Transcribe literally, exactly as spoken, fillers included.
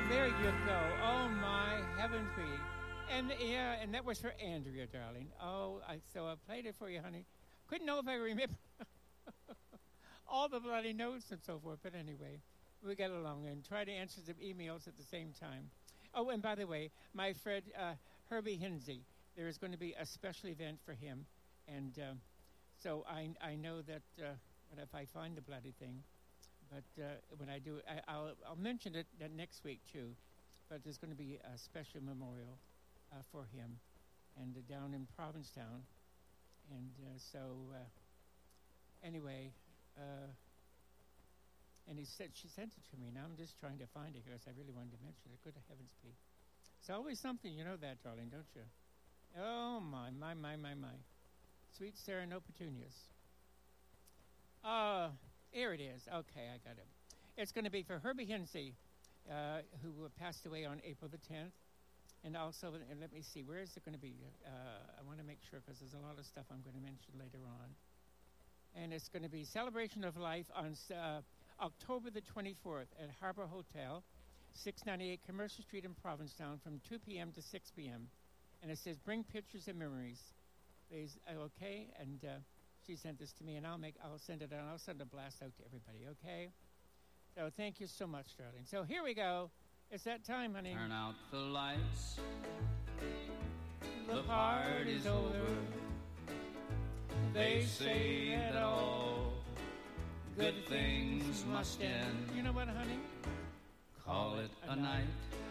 There you go. Oh, my heaven tree. And yeah, and that was for Andrea, darling. Oh, I, so I played it for you, honey. Couldn't know if I remember all the bloody notes and so forth, but anyway, we got along and tried to answer some emails at the same time. Oh, and by the way, my friend uh, Herbie Hinsey, there is going to be a special event for him, and um, so I I know that uh, if I find the bloody thing, but uh, when I do, I, I'll I'll mention it that next week too. But there's going to be a special memorial uh, for him, and uh, down in Provincetown, and uh, so uh, anyway. Uh, and he said she sent it to me. Now I'm just trying to find it because I really wanted to mention it. Good heavens, be. It's always something, you know that, darling, don't you? Oh my, my, my, my, my. Sweet Sarah, no petunias. Uh, here it is. Okay, I got it. It's going to be for Herbie Hinsey, uh, who passed away on April the tenth. And also, and let me see, where is it going to be? Uh, I want to make sure because there's a lot of stuff I'm going to mention later on. And it's going to be Celebration of Life on uh, October the twenty-fourth at Harbor Hotel, six ninety-eight Commercial Street in Provincetown from two p.m. to six p.m. And it says, bring pictures and memories. Please, uh, okay? And uh, she sent this to me, and I'll make, I'll send it out. I'll send a blast out to everybody, okay? So thank you so much, darling. So here we go. It's that time, honey. Turn out the lights. The party's over. They say that all good things must end. You know what, honey? Call it a night.